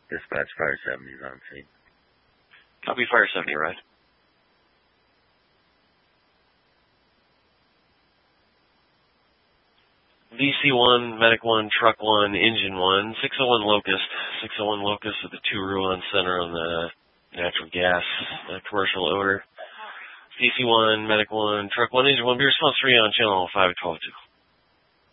Dispatch Fire 70 is on scene. Copy Fire 70, right? DC-1, Medic 1, Truck 1, Engine 1, 601 Locust. 601 Locust with the 2 Ruan center on the natural gas commercial odor. DC-1, Medic 1, Truck 1, Engine 1, be response 3 on channel 512-2.